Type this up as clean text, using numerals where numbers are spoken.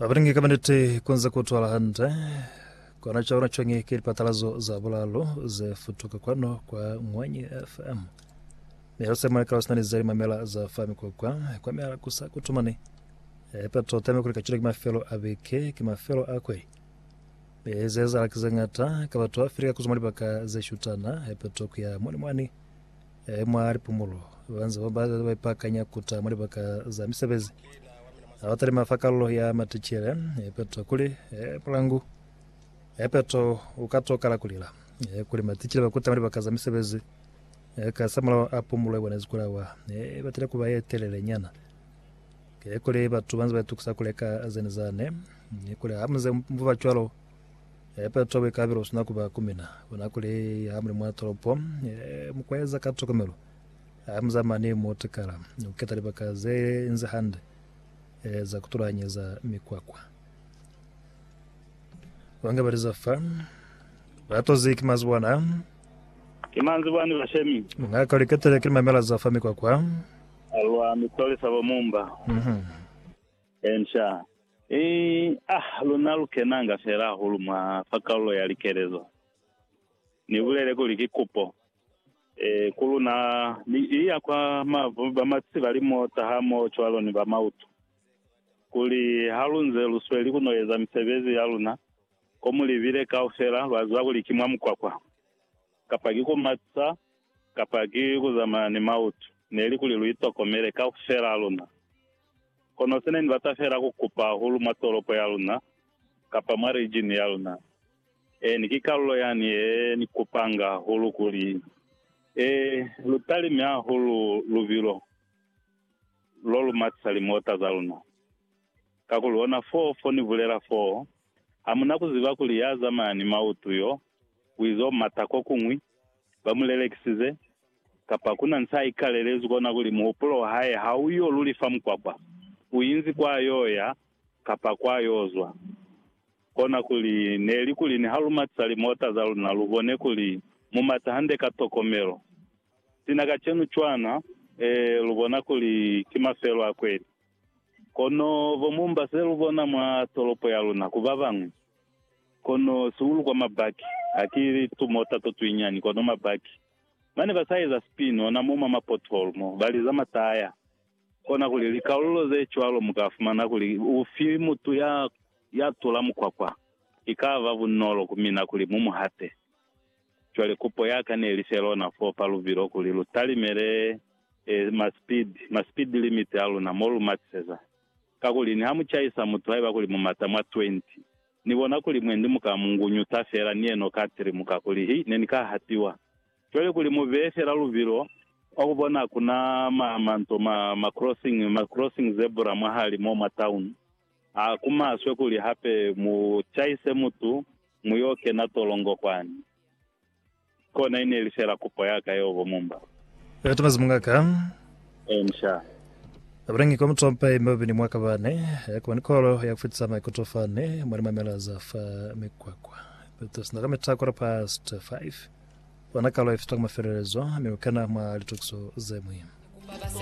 Abringi kamanete kwanza kutwala handa kwa nachaura chonge kiri patalazo za bulalo ze futuka kwano kwa Mwanyi FM. Mehose mwaka wasnani zari mamela za fami kwa mea kusa kutumani. Peto teme kuli kachira kima felo abeke kima felo akwe. Mehezeza lakizangata kabatu Afrika kuzumali baka ze shutana. Peto kuya mwani mwari pumulo. Wanza wabaza waipaka nyakuta mwani baka za misebezi. Awatari mafakalo ya matichire, peto kuli, pulangu, peto ukato kala kulila. Kuli matichire bakuta mali bakaza misebezi, kasamalo apumula wanezikula wa. Batire kubaye telele nyana. Kuli batu banza batukusa kuleka zenezane. Kuli hamze mvuva chwalo, peto wekabiro sunakuba kumina. Wanakuli hamri mwatoropo, mkweza kato kumelo. Hamza mani motekala. Uketari bakaze inze hande. Za kuturanye za mikwakwa wanga bariza fan batozi kimazwana kimanzi bwani bashemi ngaka liketele kilima mela za fa mikwakwa alwa mitole sabo mumba ensha lunalu kenanga fera huluma fakalo ya likerezo ni bulele kulikikupo kuluna iya kwa bamatsi balimo tahamo chwalo ni bamautu kuli halunze lusweli kunoyeza misebezi yaluna komuli vile kaufera wazwa kuli kimwa mkwakwa kapagi kumatsa kapagi kuzamani mautu neli kuli luito komere kaufera aluna kono sene ni batafera kukupa hulu matoropo yaluna kapa marijini yaluna nikikalulo yani ni kupanga hulu kuli lutali mya hulu luvilo lolu matsali mota zaluna kakulona 4 ni vulera 4 hamuna kuziva kuli ya zamani mautu yo wizo matako kumwi bamulelekisize kapa kuna nsai kalelezu kona kuli mupulo haye hauyo lulifa mkwapa uyinzi kwa yoya kapa kwa yozwa kona kuli neli kuli ni halumatsali mota zaluna lubone kuli mumatahande katokomero sinakachenu chwana lubona kuli kimafelo akweli kono vomumba selubona mwa tolopo yaluna kubavangwe kono suulu kwa mabaki akiri tumota totuinyani kono mabaki mane basaiza spino na muma mapothole mo bali za mataya kona kuli likaululo ze chwalo mukafumana kuli ufimu tu ya tula mkwakwa ikava vunolo kumina kuli mumuhate chwale kupo yaka ne liselona fo paluviro kuli lutali mere ma speed limit aluna molu matseza kakuli ni hamu chaisa mutu haiba kuli mumata mwa 20 nibona kuli mwendi mukamungunyu tafera nieno katiri mukakuli hii nenika hatiwa chwele kuli muvefera luviro okubona kuna manto ma crossing zebra mahali mo town kuma aswe kuli hape mu chaise mutu muyoke na tolongo kwani kona ine lisera kupo yaka yovo mumba tumazimungaka ensha Abrangi kwa mtu ambaye mbabi ni mwaka bane kwa nikolo ya kufitsama kutofane mwari mamela za fa mikwakwa beto sinakame takora past 5 wanakalo ifitaka maferezo miwakana mwa litukso ze muhimu